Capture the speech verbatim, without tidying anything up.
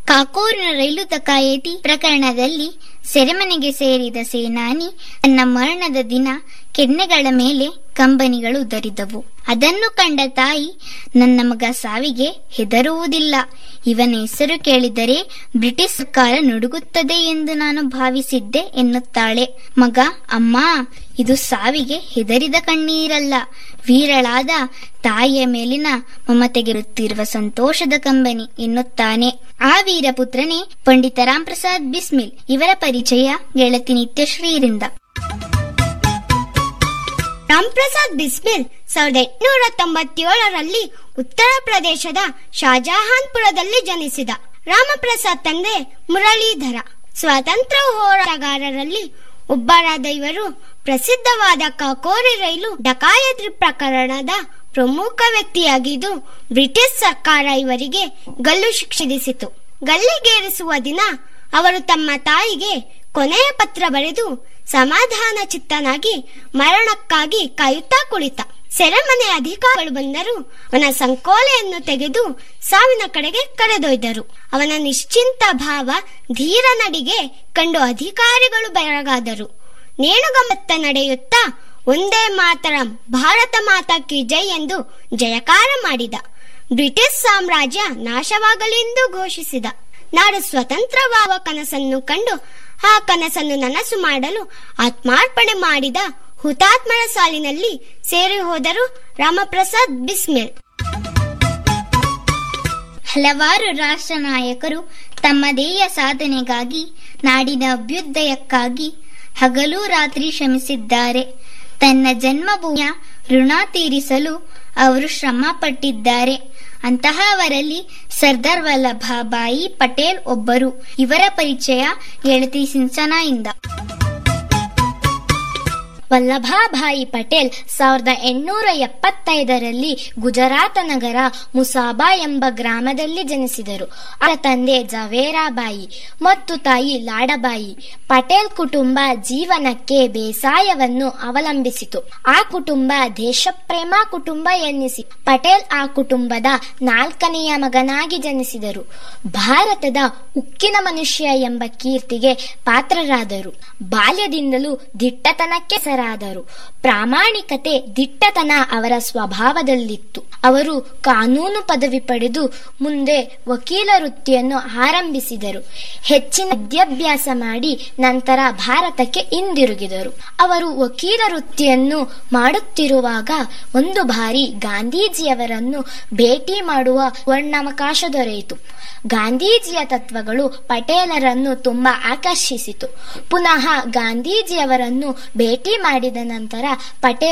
ಕಾಕೋರಿನ ರೈಲು ಡಕಾಯತಿ ಪ್ರಕರಣದಲ್ಲಿ ಸೆರೆಮನೆಗೆ ಸೇರಿದ ಸೇನಾನಿ ತನ್ನ ಮರಣದ ದಿನ ಕೆನ್ನೆಗಳ ಮೇಲೆ ಕಂಬನಿಗಳು ಉದರಿದವು. ಅದನ್ನು ಕಂಡ ತಾಯಿ, ನನ್ನ ಮಗ ಸಾವಿಗೆ ಹೆದರುವುದಿಲ್ಲ, ಇವನ ಹೆಸರು ಕೇಳಿದರೆ ಬ್ರಿಟಿಷ್ ಸರ್ಕಾರ ನಡುಗುತ್ತದೆ ಎಂದು ನಾನು ಭಾವಿಸಿದ್ದೆ ಎನ್ನುತ್ತಾಳೆ. ಮಗ, ಅಮ್ಮ, ಇದು ಸಾವಿಗೆ ಹೆದರಿದ ಕಣ್ಣೀರಲ್ಲ, ವೀರಳಾದ ತಾಯಿಯ ಮೇಲಿನ ಮಮತೆಗಿರುತ್ತಿರುವ ಸಂತೋಷದ ಕಂಬನಿ ಎನ್ನುತ್ತಾನೆ. ಆ ವೀರಪುತ್ರನೇ ಪಂಡಿತ ರಾಮ್ ಪ್ರಸಾದ್ ಬಿಸ್ಮಿಲ್. ಇವರ ಪರಿಚಯ ಗೆಳತಿ ನಿತ್ಯಶ್ರೀರಿಂದ. ರಾಮ್ ಪ್ರಸಾದ್ ಬಿಸ್ಮಿಲ್ ಸಾವಿರದ ಎಂಟುನೂರ ತೊಂಬತ್ತೇಳರಲ್ಲಿ ಉತ್ತರ ಪ್ರದೇಶದ ಶಾಜಹಾನ್ಪುರದಲ್ಲಿ ಜನಿಸಿದ. ರಾಮಪ್ರಸಾದ್ ತಂದೆ ಮುರಳೀಧರ ಸ್ವಾತಂತ್ರ್ಯ ಹೋರಾಟಗಾರರಲ್ಲಿ ಒಬ್ಬರಾದ ಇವರು ಪ್ರಸಿದ್ಧವಾದ ಕಾಕೋರಿ ರೈಲು ಡಕಾಯತಿ ಪ್ರಕರಣದ ಪ್ರಮುಖ ವ್ಯಕ್ತಿಯಾಗಿದ್ದು, ಬ್ರಿಟಿಷ್ ಸರ್ಕಾರ ಇವರಿಗೆ ಗಲ್ಲು ಶಿಕ್ಷೆ ವಿಧಿಸಿತು. ಗಲ್ಲಿಗೇರಿಸುವ ದಿನ ಅವರು ತಮ್ಮ ತಾಯಿಗೆ ಕೊನೆಯ ಪತ್ರ ಬರೆದು ಸಮಾಧಾನ ಚಿತ್ತನಾಗಿ ಮರಣಕ್ಕಾಗಿ ಕಾಯುತ್ತಾ ಕುಳಿತ. ಸೆರೆಮನೆ ಅಧಿಕಾರಿಗಳು ಬಂದರೂ ಅವನ ಸಂಕೋಲೆಯನ್ನು ತೆಗೆದು ಸಾವಿನ ಕಡೆಗೆ ಕರೆದೊಯ್ದರು. ಅವನ ನಿಶ್ಚಿಂತ ಭಾವ, ಧೀರ ನಡಿಗೆ ಕಂಡು ಅಧಿಕಾರಿಗಳು ಬೆರಗಾದರು. ನೇಣುಗಂಬತ್ತ ನಡೆಯುತ್ತಾ ಒಂದೇ ಮಾತರಂ, ಭಾರತ ಮಾತಾ ಕಿ ಜೈ ಎಂದು ಜಯಕಾರ ಮಾಡಿದ. ಬ್ರಿಟಿಷ್ ಸಾಮ್ರಾಜ್ಯ ನಾಶವಾಗಲೆಂದು ಘೋಷಿಸಿದ. ನಾಡು ಸ್ವತಂತ್ರವಾಗುವ ಕನಸನ್ನು ಕಂಡು ಆ ಕನಸನ್ನು ನನಸು ಮಾಡಲು ಆತ್ಮಾರ್ಪಣೆ ಮಾಡಿದ ಹುತಾತ್ಮರ ಸಾಲಿನಲ್ಲಿ ಸೇರಿ ಹೋದರು ರಾಮಪ್ರಸಾದ್ ಬಿಸ್ಮಿಲ್. ಹಲವಾರು ರಾಷ್ಟ್ರ ನಾಯಕರು ತಮ್ಮದೇಯ ಸಾಧನೆಗಾಗಿ, ನಾಡಿನ ಅಭ್ಯುದಯಕ್ಕಾಗಿ ಹಗಲು ರಾತ್ರಿ ಶ್ರಮಿಸಿದ್ದಾರೆ. ತನ್ನ ಜನ್ಮಭೂಮಿಯ ಋಣ ತೀರಿಸಲು ಅವರು ಶ್ರಮ ಪಟ್ಟಿದ್ದಾರೆ. ಅಂತಹವರಲ್ಲಿ ಸರ್ದಾರ್ ವಲ್ಲಭಭಾಯಿ ಪಟೇಲ್ ಒಬ್ಬರು. ಇವರ ಪರಿಚಯ ಗೆಳತಿ ಸಿಂಚನಾಯಿಂದ. ವಲ್ಲಭಭಾಯಿ ಪಟೇಲ್ ಸಾವಿರದ ಎಂಟುನೂರ ಎಪ್ಪತ್ತೈದರಲ್ಲಿ ಗುಜರಾತ್ ನಗರ ಮುಸಾಬಾ ಎಂಬ ಗ್ರಾಮದಲ್ಲಿ ಜನಿಸಿದರು. ಅವರ ತಂದೆ ಜವೇರಾಬಾಯಿ ಮತ್ತು ತಾಯಿ ಲಾಡಬಾಯಿ. ಪಟೇಲ್ ಕುಟುಂಬ ಜೀವನಕ್ಕೆ ಬೇಸಾಯವನ್ನು ಅವಲಂಬಿಸಿತು. ಆ ಕುಟುಂಬ ದೇಶಪ್ರೇಮ ಕುಟುಂಬ ಎನ್ನಿಸಿ ಪಟೇಲ್ ಆ ಕುಟುಂಬದ ನಾಲ್ಕನೆಯ ಮಗನಾಗಿ ಜನಿಸಿದರು. ಭಾರತದ ಉಕ್ಕಿನ ಮನುಷ್ಯ ಎಂಬ ಕೀರ್ತಿಗೆ ಪಾತ್ರರಾದರು. ಬಾಲ್ಯದಿಂದಲೂ ದಿಟ್ಟತನಕ್ಕೆ ಸರಾದರು. ಪ್ರಾಮಾಣಿಕತೆ, ದಿಟ್ಟತನ ಅವರ ಸ್ವಭಾವದಲ್ಲಿತ್ತು. ಅವರು ಕಾನೂನು ಪದವಿ ಪಡೆದು ಮುಂದೆ ವಕೀಲ ವೃತ್ತಿಯನ್ನು ಆರಂಭಿಸಿದರು. ಹೆಚ್ಚಿನ ವಿದ್ಯಾಭ್ಯಾಸ ಮಾಡಿ ನಂತರ ಭಾರತಕ್ಕೆ ಹಿಂದಿರುಗಿದರು. ಅವರು ವಕೀಲ ವೃತ್ತಿಯನ್ನು ಮಾಡುತ್ತಿರುವಾಗ ಒಂದು ಬಾರಿ ಗಾಂಧೀಜಿಯವರನ್ನು ಭೇಟಿ ಮಾಡುವ ಸುವರ್ಣಾವಕಾಶ ದೊರೆಯಿತು. ಗಾಂಧೀಜಿಯ ತತ್ವಗಳು ಪಟೇಲರನ್ನು ತುಂಬಾ ಆಕರ್ಷಿಸಿತು. ಪುನಃ ಗಾಂಧೀಜಿಯವರನ್ನು ಭೇಟಿ ಮಾಡಿದ ನಂತರ ಪಟೇಲ್